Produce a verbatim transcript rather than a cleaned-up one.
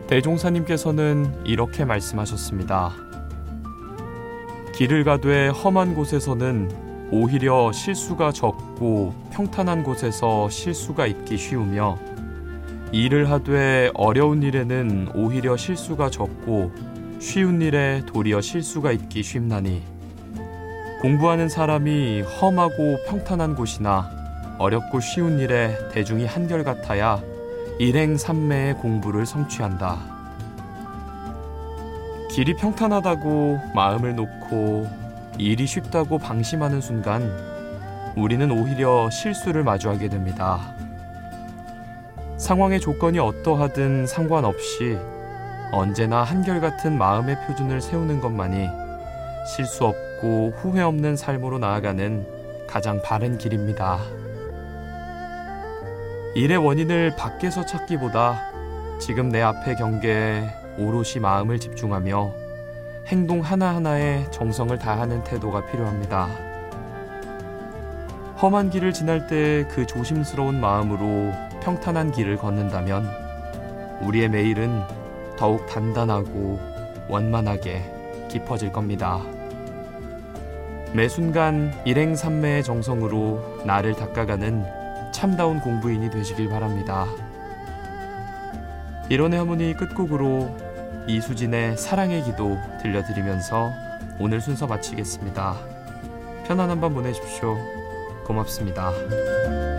대종사님께서는 이렇게 말씀하셨습니다. 길을 가되 험한 곳에서는 오히려 실수가 적고 평탄한 곳에서 실수가 있기 쉬우며, 일을 하되 어려운 일에는 오히려 실수가 적고 쉬운 일에 도리어 실수가 있기 쉽나니, 공부하는 사람이 험하고 평탄한 곳이나 어렵고 쉬운 일에 대중이 한결같아야 일행삼매의 공부를 성취한다. 길이 평탄하다고 마음을 놓고 일이 쉽다고 방심하는 순간 우리는 오히려 실수를 마주하게 됩니다. 상황의 조건이 어떠하든 상관없이 언제나 한결같은 마음의 표준을 세우는 것만이 실수 없고 후회 없는 삶으로 나아가는 가장 바른 길입니다. 일의 원인을 밖에서 찾기보다 지금 내 앞의 경계에 오롯이 마음을 집중하며 행동 하나하나에 정성을 다하는 태도가 필요합니다. 험한 길을 지날 때 그 조심스러운 마음으로 평탄한 길을 걷는다면 우리의 매일은 더욱 단단하고 원만하게 깊어질 겁니다. 매 순간 일행삼매의 정성으로 나를 닦아가는 참다운 공부인이 되시길 바랍니다. 일원의 하모니 끝곡으로 이수진의 사랑의 기도 들려드리면서 오늘 순서 마치겠습니다. 편안한 밤 보내십시오. 고맙습니다.